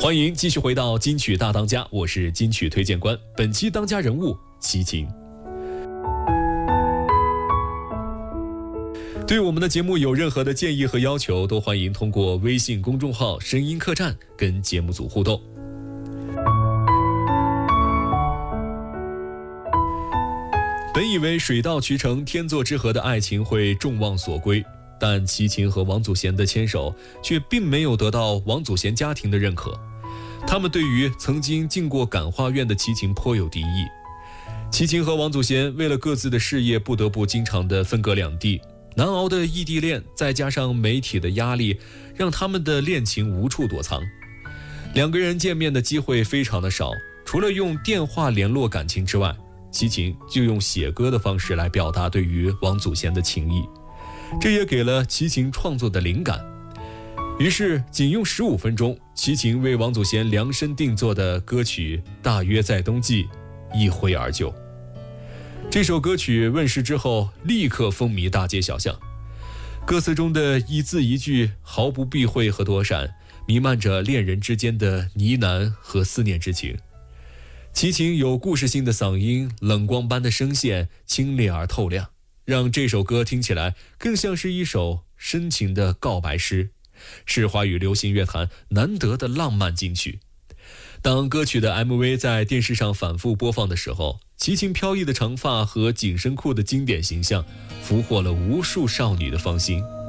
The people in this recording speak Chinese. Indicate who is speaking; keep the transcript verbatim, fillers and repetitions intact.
Speaker 1: 欢迎继续回到金曲大当家，我是金曲推荐官。本期当家人物齐秦。对我们的节目有任何的建议和要求，都欢迎通过微信公众号声音客栈跟节目组互动。本以为水到渠成天作之合的爱情会众望所归，但齐秦和王祖贤的牵手却并没有得到王祖贤家庭的认可。他们对于曾经进过感化院的齐秦颇有敌意。齐秦和王祖贤为了各自的事业不得不经常的分隔两地，难熬的异地恋再加上媒体的压力，让他们的恋情无处躲藏。两个人见面的机会非常的少，除了用电话联络感情之外，齐秦就用写歌的方式来表达对于王祖贤的情谊，这也给了齐秦创作的灵感。于是仅用十五分钟，齐秦为王祖贤量身定做的歌曲《大约在冬季》一挥而就。这首歌曲问世之后，立刻风靡大街小巷。歌词中的一字一句毫不避讳和躲闪，弥漫着恋人之间的呢喃和思念之情。齐秦有故事性的嗓音，冷光般的声线，清冽而透亮，让这首歌听起来更像是一首深情的告白诗，是华语流行乐坛难得的浪漫金曲。当歌曲的 M V 在电视上反复播放的时候，齐秦飘逸的长发和紧身裤的经典形象俘获了无数少女的芳心。